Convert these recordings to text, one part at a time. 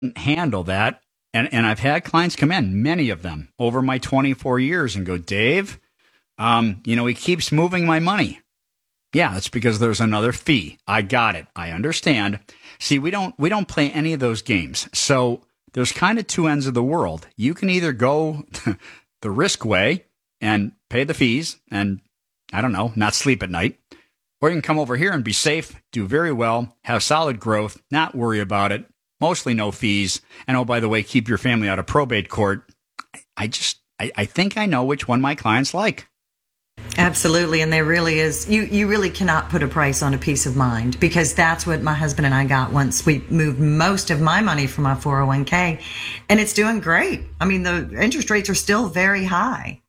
handle that. And I've had clients come in, many of them, over my 24 years and go, Dave, he keeps moving my money. Yeah, it's because there's another fee. I got it. I understand. See, we don't play any of those games. So there's kind of two ends of the world. You can either go the risk way and pay the fees and, I don't know, not sleep at night. Or you can come over here and be safe, do very well, have solid growth, not worry about it, mostly no fees. And oh, by the way, keep your family out of probate court. I think I know which one my clients like. Absolutely. And there really is, you really cannot put a price on a peace of mind, because that's what my husband and I got once we moved most of my money from my 401k, and it's doing great. I mean, the interest rates are still very high.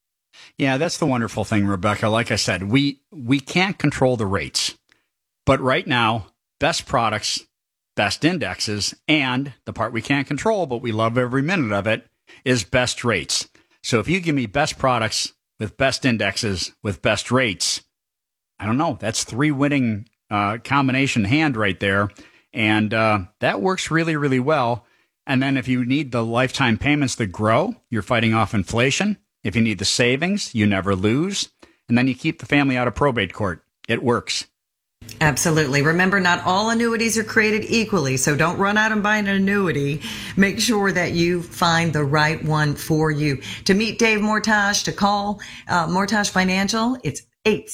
Yeah, that's the wonderful thing, Rebecca. Like I said, we can't control the rates, but right now, best products, best indexes, and the part we can't control, but we love every minute of it, is best rates. So if you give me best products with best indexes, with best rates, I don't know, that's three winning combination hand right there. And that works really, really well. And then if you need the lifetime payments that grow, you're fighting off inflation. If you need the savings, you never lose. And then you keep the family out of probate court. It works. Absolutely. Remember, not all annuities are created equally, so don't run out and buy an annuity. Make sure that you find the right one for you. To meet Dave Mortash, to call Mortash Financial, it's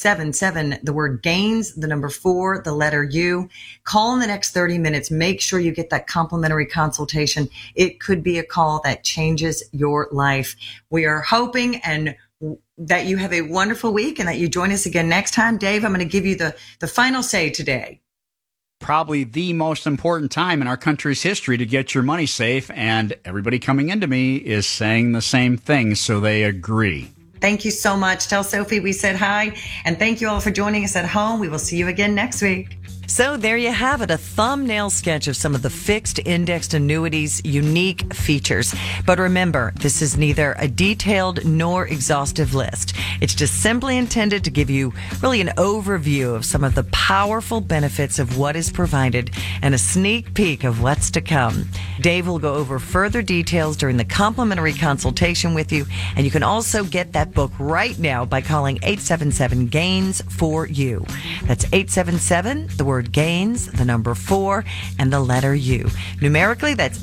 877, the word gains, the number 4, the letter U. Call in the next 30 minutes. Make sure you get that complimentary consultation. It could be a call that changes your life. We are hoping and that you have a wonderful week and that you join us again next time. Dave, I'm going to give you the final say today. Probably the most important time in our country's history to get your money safe, and everybody coming into me is saying the same thing, so they agree. Thank you so much. Tell Sophie we said hi, and thank you all for joining us at home. We will see you again next week. So there you have it, a thumbnail sketch of some of the fixed indexed annuities' unique features. But remember, this is neither a detailed nor exhaustive list. It's just simply intended to give you really an overview of some of the powerful benefits of what is provided and a sneak peek of what's to come. Dave will go over further details during the complimentary consultation with you, and you can also get that book right now by calling 877-GAINS-4U. That's 877, the word GAINS, the number 4, and the letter U. Numerically, that's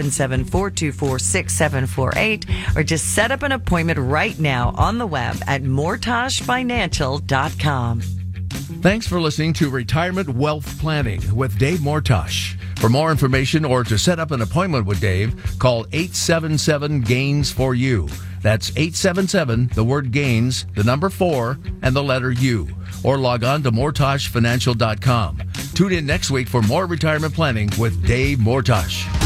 877-424-6748, or just set up an appointment right now on the web at mortashfinancial.com. Thanks for listening to Retirement Wealth Planning with Dave Mortash. For more information or to set up an appointment with Dave, call 877-GAINS-4U. That's 877, the word GAINS, the number 4, and the letter U. Or log on to mortashfinancial.com. Tune in next week for more retirement planning with Dave Mortash.